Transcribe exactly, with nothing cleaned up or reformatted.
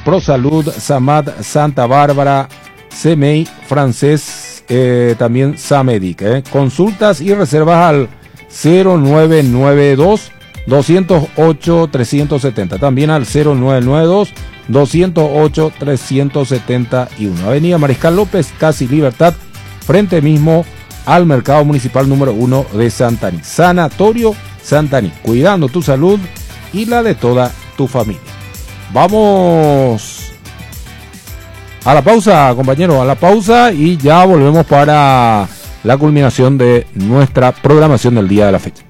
ProSalud, Samad, Santa Bárbara, Semei, Francés, eh, también Samedic. Eh. Consultas y reservas al cero nueve nueve dos, dos cero ocho, tres siete cero. También al cero nueve nueve dos, dos cero ocho, tres siete uno. Avenida Mariscal López, casi Libertad, frente mismo al Mercado Municipal número uno de Santaní. Sanatorio Santaní, cuidando tu salud y la de toda tu familia. Vamos a la pausa, compañero, a la pausa y ya volvemos para la culminación de nuestra programación del día de la fecha.